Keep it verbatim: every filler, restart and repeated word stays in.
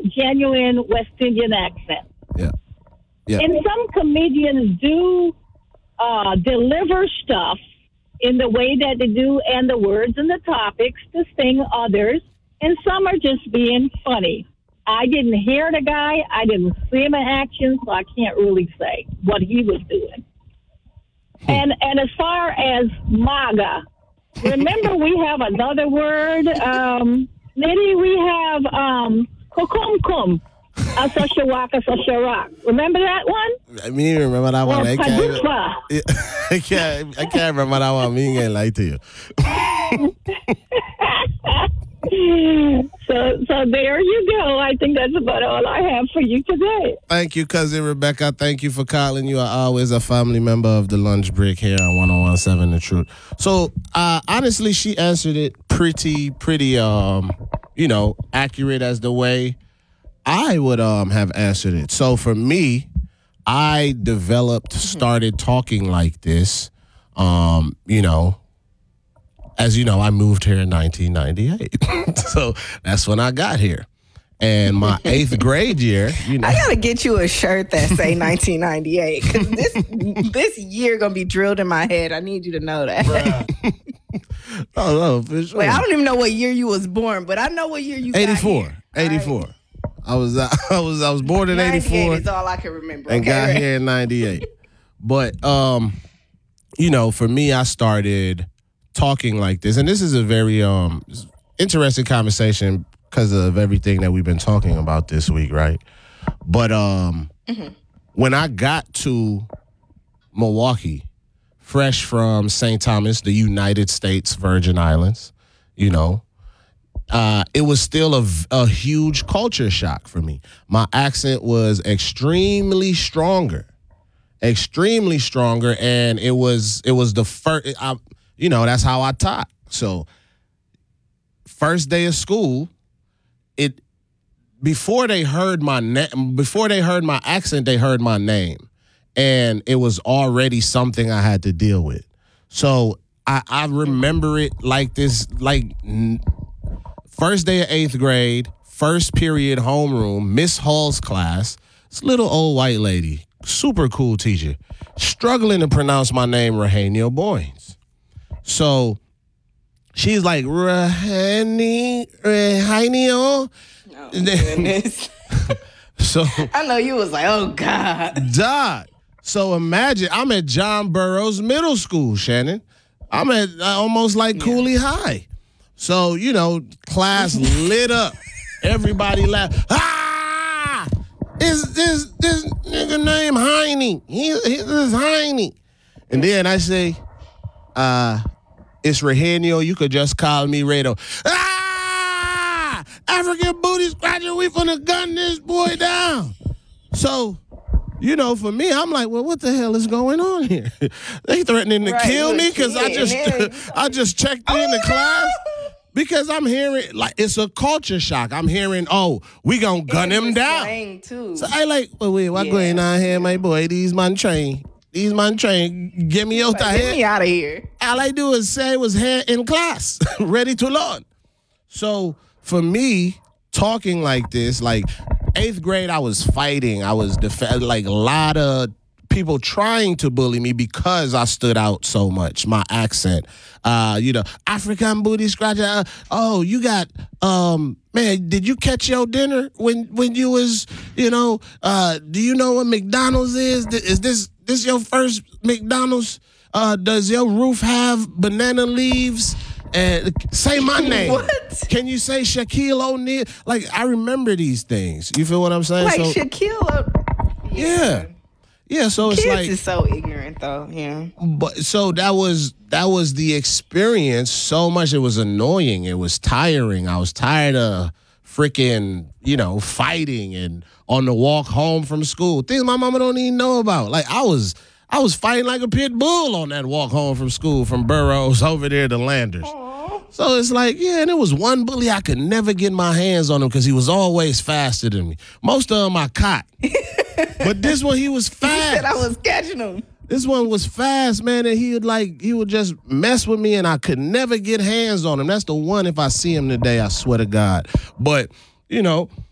genuine West Indian accent. Yeah. Yeah. And some comedians do uh, deliver stuff in the way that they do and the words and the topics to sting others. And some are just being funny. I didn't hear the guy. I didn't see him in action, so I can't really say what he was doing. Hmm. And and as far as MAGA, remember we have another word. Um, maybe we have um, kokumkum. Asashawaka Sasharak. Remember that one? I mean, remember that one? Or I can't, Padufa. I can't. I can't remember that one. Me ain't lie to you. so, so there you go. I think that's about all I have for you today. Thank you, Cousin Rebecca. Thank you for calling. You are always a family member of the Lunch Break here on one oh one point seven The Truth. So, uh, honestly, she answered it pretty, pretty, um, you know, accurate as the way I would um have answered it. So for me, I developed, started talking like this, um, you know, as you know, I moved here in nineteen ninety-eight. So that's when I got here. And my eighth grade year, you know. I gotta get you a shirt that say nineteen ninety-eight, because this this year gonna be drilled in my head. I need you to know that. Oh, no, for sure. Wait, I don't even know what year you was born, but I know what year you eighty-four. got here. eighty-four. Right. I was I was I was born in eighty-four. Is all I can remember. And okay, got right? here in ninety-eight. But um, you know, for me, I started talking like this, and this is a very um interesting conversation because of everything that we've been talking about this week, right? But um, mm-hmm. when I got to Milwaukee, fresh from Saint Thomas, the United States Virgin Islands, you know. Uh, it was still a, a huge culture shock for me. My accent was extremely stronger, extremely stronger, and it was it was the first. I, you know, that's how I taught. So, first day of school, it before they heard my name, before they heard my accent, they heard my name, and it was already something I had to deal with. So I, I remember it like this, like. N- First day of eighth grade, first period homeroom, Miss Hall's class. This little old white lady, super cool teacher, struggling to pronounce my name, Rahanio Boynes. So she's like, Rahani, Rahanio. Oh, goodness. So I know you was like, oh, God. Dog. So imagine, I'm at John Burroughs Middle School, Shannon. I'm at uh, almost like yeah. Cooley High. So, you know, class lit up. Everybody laughed. Ah! Is this this nigga named Heine? He, he this is Heine. And then I say, uh, it's Rahanio. You could just call me Rado. Ah! African booty scratcher, we finna gun this boy down. So, you know, for me, I'm like, well, what the hell is going on here? They threatening to right, kill me because I just then, I just checked oh, in the no! class. Because I'm hearing, like, it's a culture shock. I'm hearing, oh, we gonna gun him down. Too. So I like, well, wait, what yeah. going on here, my boy? These man train. These man train. Get me out of here. Get me out of here. All I do is say I was here in class, ready to learn. So for me, talking like this, like, eighth grade, I was fighting. I was, def- like, a lot of people trying to bully me because I stood out so much, my accent. Uh, you know, African booty scratcher. Uh, oh, you got, um, man, did you catch your dinner when, when you was, you know, uh, do you know what McDonald's is? Is this, this your first McDonald's? Uh, does your roof have banana leaves? And say my name. What? Can you say Shaquille O'Neal? Like, I remember these things. You feel what I'm saying? Like so, Shaquille O'Neal. Yeah. yeah. Yeah, so it's Kids like is so ignorant though, yeah. But so that was that was the experience so much. It was annoying. It was tiring. I was tired of freaking, you know, fighting and on the walk home from school. Things my mama don't even know about. Like I was I was fighting like a pit bull on that walk home from school from Burroughs over there to Landers. Aww. So it's like, yeah, and it was one bully I could never get my hands on him because he was always faster than me. Most of them I caught. But this one, he was fast. He said I was catching him. This one was fast, man, and he would like he would just mess with me, and I could never get hands on him. That's the one. If I see him today, I swear to God. But you know,